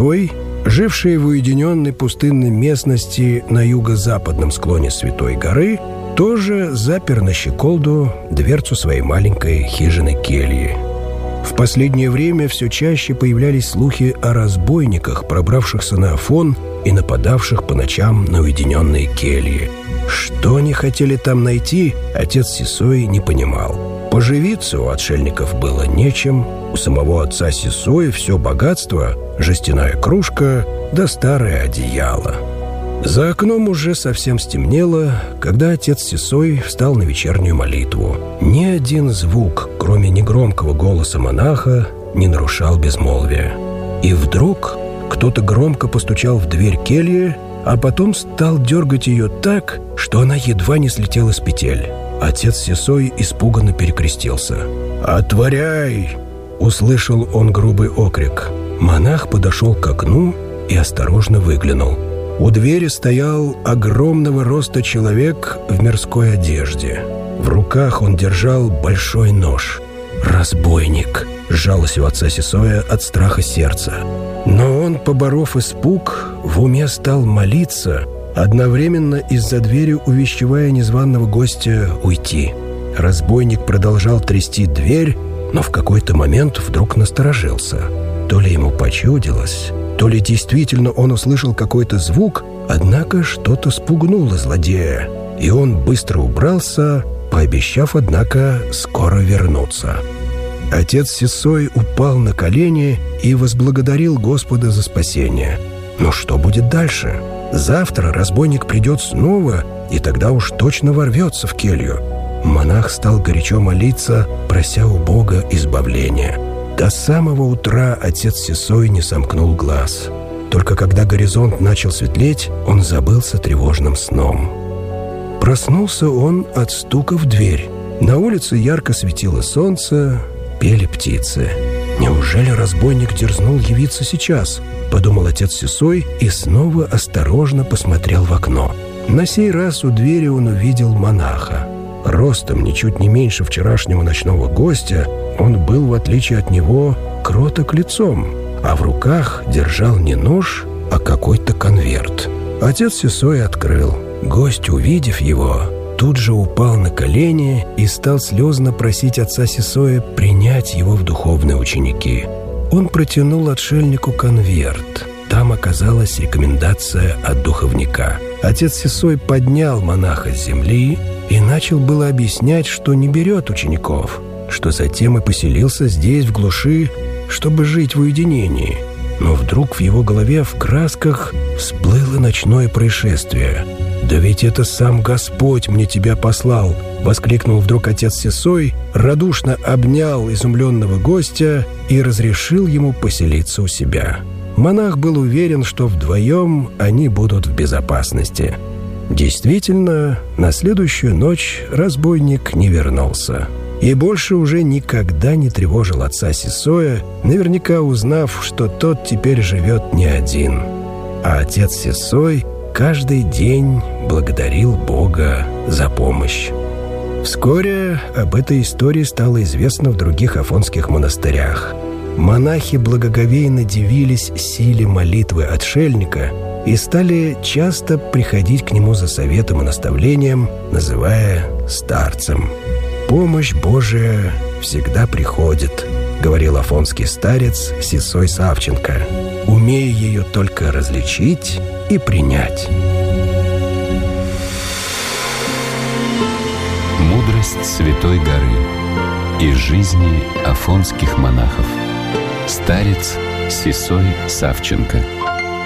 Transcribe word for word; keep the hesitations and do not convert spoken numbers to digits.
Сисой, живший в уединенной пустынной местности на юго-западном склоне Святой горы, тоже запер на щеколду дверцу своей маленькой хижины-кельи. В последнее время все чаще появлялись слухи о разбойниках, пробравшихся на Афон и нападавших по ночам на уединенные кельи. Что они хотели там найти, отец Сисой не понимал. Поживиться у отшельников было нечем. У самого отца Сисоя все богатство — жестяная кружка да старое одеяло. За окном уже совсем стемнело, когда отец Сисой встал на вечернюю молитву. Ни один звук, кроме негромкого голоса монаха, не нарушал безмолвия. И вдруг кто-то громко постучал в дверь кельи, а потом стал дергать ее так, что она едва не слетела с петель. Отец Сисой испуганно перекрестился. «Отворяй!» — услышал он грубый окрик. Монах подошел к окну и осторожно выглянул. У двери стоял огромного роста человек в мирской одежде. В руках он держал большой нож. «Разбойник!» — сжалось у отца Сисоя от страха сердца. Но он, поборов испуг, в уме стал молиться, одновременно из-за двери увещевая незваного гостя уйти. Разбойник продолжал трясти дверь, но в какой-то момент вдруг насторожился. То ли ему почудилось, то ли действительно он услышал какой-то звук, однако что-то спугнуло злодея, и он быстро убрался, пообещав, однако, скоро вернуться. Отец Сисой упал на колени и возблагодарил Господа за спасение. Но что будет дальше? Завтра разбойник придет снова, и тогда уж точно ворвется в келью. Монах стал горячо молиться, прося у Бога избавления. До самого утра отец Сисой не сомкнул глаз. Только когда горизонт начал светлеть, он забылся тревожным сном. Проснулся он от стука в дверь. На улице ярко светило солнце, пели птицы. «Неужели разбойник дерзнул явиться сейчас?» — подумал отец Сисой и снова осторожно посмотрел в окно. На сей раз у двери он увидел монаха. Ростом ничуть не меньше вчерашнего ночного гостя, он был, в отличие от него, кроток лицом, а в руках держал не нож, а какой-то конверт. Отец Сисой открыл. Гость, увидев его, тут же упал на колени и стал слезно просить отца Сисоя принять его в духовные ученики. Он протянул отшельнику конверт. Там оказалась рекомендация от духовника. Отец Сисой поднял монаха с земли и начал было объяснять, что не берет учеников, что затем и поселился здесь, в глуши, чтобы жить в уединении. Но вдруг в его голове в красках всплыло ночное происшествие. «Да ведь это сам Господь мне тебя послал!» — воскликнул вдруг отец Сисой, радушно обнял изумленного гостя и разрешил ему поселиться у себя. Монах был уверен, что вдвоем они будут в безопасности. Действительно, на следующую ночь разбойник не вернулся и больше уже никогда не тревожил отца Сисоя, наверняка узнав, что тот теперь живет не один. А отец Сисой каждый день благодарил Бога за помощь. Вскоре об этой истории стало известно в других афонских монастырях. Монахи благоговейно дивились силе молитвы отшельника и стали часто приходить к нему за советом и наставлением, называя старцем. «Помощь Божия всегда приходит», — говорил афонский старец Сисой Савченко, «умея ее только различить и принять». Мудрость Святой горы из жизни афонских монахов. Старец Сисой Савченко.